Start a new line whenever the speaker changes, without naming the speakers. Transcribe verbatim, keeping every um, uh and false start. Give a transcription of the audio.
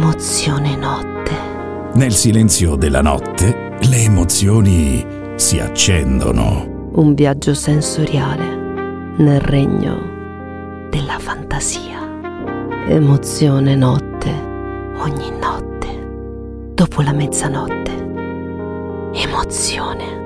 Emozione notte.
Nel silenzio della notte, le emozioni si accendono.
Un viaggio sensoriale nel regno della fantasia. Emozione notte, ogni notte, dopo la mezzanotte. Emozione.